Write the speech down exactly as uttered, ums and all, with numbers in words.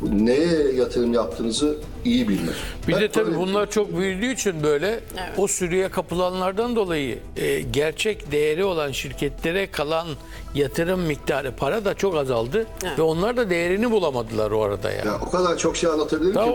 neye yatırım yaptığınızı iyi bilmek. Bir Ben de tabii öyle- bunlar çok büyüdüğü için böyle Evet. o sürüye kapılanlardan dolayı e, gerçek değeri olan şirketlere kalan yatırım miktarı para da çok azaldı Evet. ve onlar da değerini bulamadılar o arada ya. Ya o kadar çok şey anlatabilirim Tamam. ki.